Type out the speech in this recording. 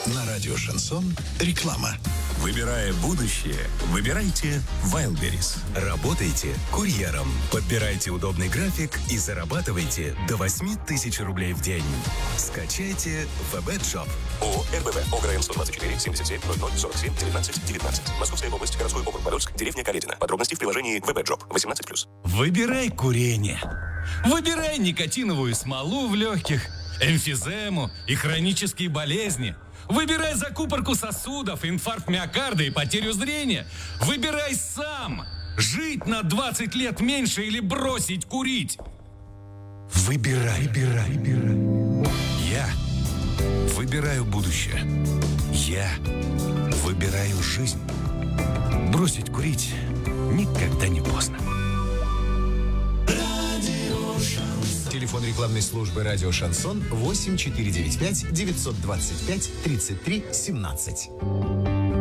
На радио «Шансон» реклама. Выбирая будущее, выбирайте Wildberries. Работайте курьером. Подбирайте удобный график и зарабатывайте до 8000 рублей в день. Скачайте VB-Job. ООО РБВ. ОГРН 124 77 00 47 19 19. Московская область, городской округ Подольск, деревня Каледина. Подробности в приложении VB-Job. 18+. Выбирай курение. Выбирай никотиновую смолу в легких, эмфизему и хронические болезни. Выбирай закупорку сосудов, инфаркт миокарда и потерю зрения. Выбирай сам. Жить на 20 лет меньше или бросить курить. Выбирай. Я выбираю будущее. Я выбираю жизнь. Бросить курить никогда не поздно. Телефон рекламной службы «Радио Шансон» 8495 925 33 17.